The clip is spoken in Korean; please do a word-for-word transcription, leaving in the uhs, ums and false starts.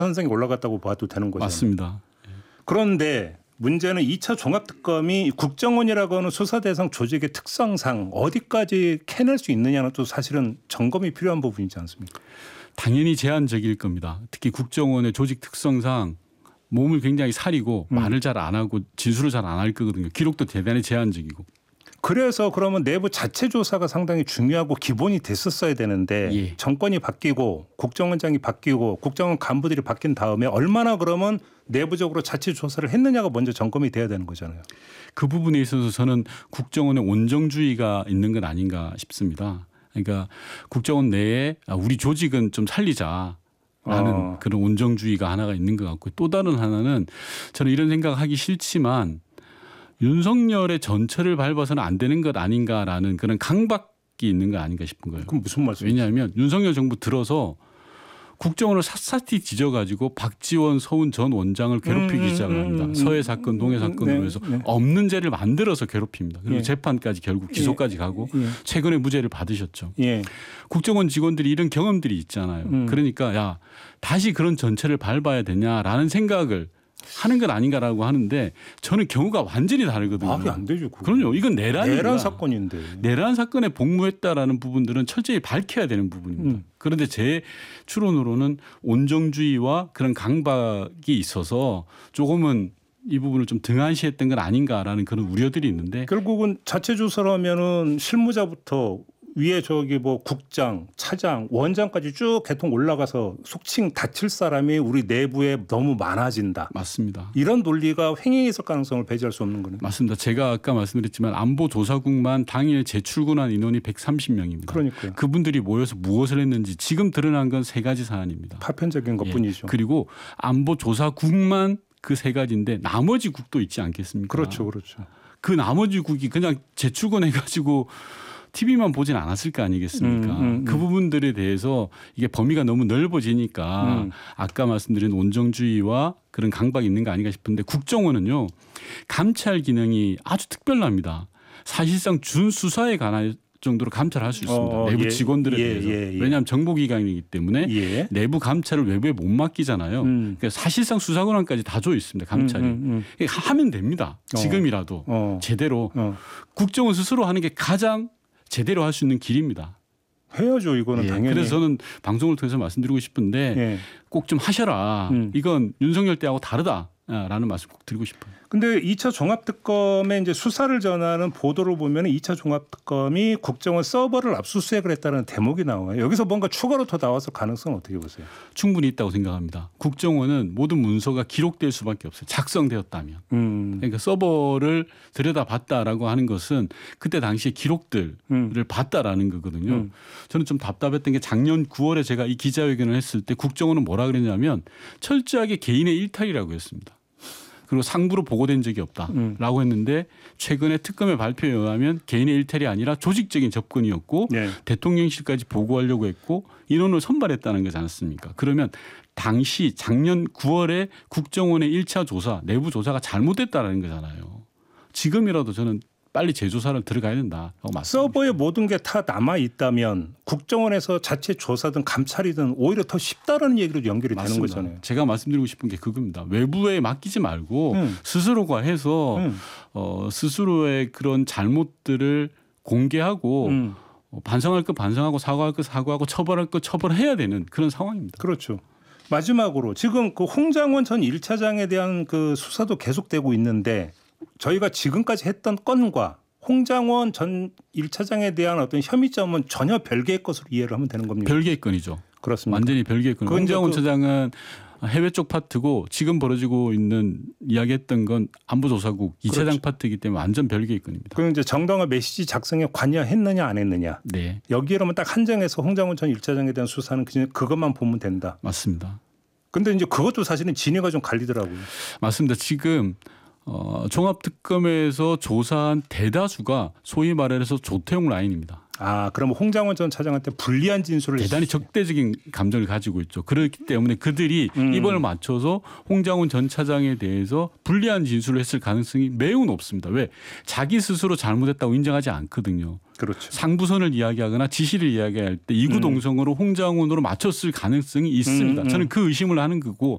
선상에 올라갔다고 봐도 되는 거죠. 맞습니다. 그런데 문제는 이 차 종합특검이 국정원이라고 하는 수사 대상 조직의 특성상 어디까지 캐낼 수 있느냐는 또 사실은 점검이 필요한 부분이지 않습니까? 당연히 제한적일 겁니다. 특히 국정원의 조직 특성상 몸을 굉장히 사리고 음. 말을 잘 안 하고 진술을 잘 안 할 거거든요. 기록도 대단히 제한적이고. 그래서 그러면 내부 자체 조사가 상당히 중요하고 기본이 됐었어야 되는데 예. 정권이 바뀌고 국정원장이 바뀌고 국정원 간부들이 바뀐 다음에 얼마나 그러면 내부적으로 자체 조사를 했느냐가 먼저 점검이 돼야 되는 거잖아요. 그 부분에 있어서 저는 국정원의 온정주의가 있는 건 아닌가 싶습니다. 그러니까 국정원 내에 우리 조직은 좀 살리자. 라는 어. 그런 온정주의가 하나가 있는 것 같고 또 다른 하나는 저는 이런 생각하기 싫지만 윤석열의 전철을 밟아서는 안 되는 것 아닌가라는 그런 강박이 있는 거 아닌가 싶은 거예요. 그럼 무슨 말씀이세요? 왜냐하면 윤석열 정부 들어서 국정원을 샅샅이 뒤져가지고 박지원 서훈 전 원장을 괴롭히기 음, 시작합니다. 음, 음, 서해 사건, 동해 사건으로 네, 해서 네. 없는 죄를 만들어서 괴롭힙니다. 그리고 예. 재판까지 결국 기소까지 예. 가고 예. 최근에 무죄를 받으셨죠. 예. 국정원 직원들이 이런 경험들이 있잖아요. 음. 그러니까 야 다시 그런 전체를 밟아야 되냐라는 생각을 하는 건 아닌가라고 하는데 저는 경우가 완전히 다르거든요. 말이 안 되죠. 그거. 그럼요. 이건 내란입니다. 내란 사건인데. 내란 사건에 복무했다라는 부분들은 철저히 밝혀야 되는 부분입니다. 음. 그런데 제 추론으로는 온정주의와 그런 강박이 있어서 조금은 이 부분을 좀 등한시했던 건 아닌가라는 그런 우려들이 있는데 결국은 자체 조사를 하면은 실무자부터 위에 저기 뭐 국장, 차장, 원장까지 쭉 개통 올라가서 속칭 다칠 사람이 우리 내부에 너무 많아진다. 맞습니다. 이런 논리가 횡행해 있을 가능성을 배제할 수 없는 거네요. 맞습니다. 제가 아까 말씀드렸지만 안보조사국만 당일 재출근한 인원이 백삼십 명입니다. 그러니까요. 그분들이 모여서 무엇을 했는지 지금 드러난 건 세 가지 사안입니다. 파편적인 것뿐이죠. 예. 그리고 안보조사국만 그 세 가지인데 나머지 국도 있지 않겠습니까? 그렇죠. 그렇죠. 그 나머지 국이 그냥 재출근해가지고 티비만 보진 않았을 거 아니겠습니까? 음, 음, 음. 그 부분들에 대해서 이게 범위가 너무 넓어지니까 음. 아까 말씀드린 온정주의와 그런 강박이 있는 거 아닌가 싶은데 국정원은요. 감찰 기능이 아주 특별합니다. 사실상 준수사에 관한 정도로 감찰할 수 있습니다. 어, 내부 예, 직원들에 예, 대해서. 예, 예. 왜냐하면 정보기관이기 때문에 예. 내부 감찰을 외부에 못 맡기잖아요. 음. 그러니까 사실상 수사권한까지 다 줘 있습니다. 감찰이. 음, 음, 음. 하면 됩니다. 지금이라도 어. 제대로. 어. 국정원 스스로 하는 게 가장 제대로 할 수 있는 길입니다. 해야죠. 이거는 예, 당연히. 그래서 저는 방송을 통해서 말씀드리고 싶은데 예. 꼭 좀 하셔라. 음. 이건 윤석열 때하고 다르다라는 말씀 꼭 드리고 싶어요. 근데 이 차 종합특검의 이제 수사를 전하는 보도를 보면 이 차 종합특검이 국정원 서버를 압수수색을 했다는 대목이 나와요. 여기서 뭔가 추가로 더 나와서 가능성은 어떻게 보세요? 충분히 있다고 생각합니다. 국정원은 모든 문서가 기록될 수밖에 없어요. 작성되었다면. 음. 그러니까 서버를 들여다봤다라고 하는 것은 그때 당시의 기록들을 음. 봤다라는 거거든요. 음. 저는 좀 답답했던 게 작년 구월에 제가 이 기자회견을 했을 때 국정원은 뭐라 그랬냐면 철저하게 개인의 일탈이라고 했습니다. 그리고 상부로 보고된 적이 없다라고 음. 했는데 최근에 특검의 발표에 의하면 개인의 일탈이 아니라 조직적인 접근이었고 네. 대통령실까지 보고하려고 했고 인원을 선발했다는 거지 않습니까? 그러면 당시 작년 구월에 국정원의 일 차 조사, 내부 조사가 잘못됐다는 거잖아요. 지금이라도 저는 빨리 재조사를 들어가야 된다고 말씀드립니다. 서버에 모든 게 다 남아 있다면 국정원에서 자체 조사든 감찰이든 오히려 더 쉽다라는 얘기로 연결이 맞습니다. 되는 거잖아요. 제가 말씀드리고 싶은 게 그겁니다. 외부에 맡기지 말고 음. 스스로가 해서 음. 어, 스스로의 그런 잘못들을 공개하고 음. 어, 반성할 것 반성하고 사과할 것 사과하고 처벌할 것 처벌해야 되는 그런 상황입니다. 그렇죠. 마지막으로 지금 그 홍장원 전 일 차장에 대한 그 수사도 계속되고 있는데 저희가 지금까지 했던 건과 홍장원 전 일 차장에 대한 어떤 혐의점은 전혀 별개의 것으로 이해를 하면 되는 겁니다. 별개의 건이죠. 그렇습니다. 완전히 별개의 건. 홍장원 그, 차장은 해외 쪽 파트고 지금 벌어지고 있는 이야기했던 건 안보조사국 이 차장 그렇죠. 파트이기 때문에 완전 별개의 건입니다. 그럼 이제 정당화 메시지 작성에 관여했느냐 안 했느냐. 네, 여기에만 딱 한정해서 홍장원 전 일 차장에 대한 수사는 그냥 그것만 보면 된다. 맞습니다. 근데 이제 그것도 사실은 진위가 좀 갈리더라고요. 맞습니다. 지금 어, 종합특검에서 조사한 대다수가 소위 말해서 조태용 라인입니다. 아, 그럼 홍장원 전 차장한테 불리한 진술을 대단히 적대적인 감정을 가지고 있죠. 그렇기 때문에 그들이 음. 입을 맞춰서 홍장원 전 차장에 대해서 불리한 진술을 했을 가능성이 매우 높습니다. 왜? 자기 스스로 잘못했다고 인정하지 않거든요. 그렇죠. 상부선을 이야기하거나 지시를 이야기할 때 이구동성으로 홍장원으로 맞췄을 가능성이 있습니다. 음, 음. 저는 그 의심을 하는 거고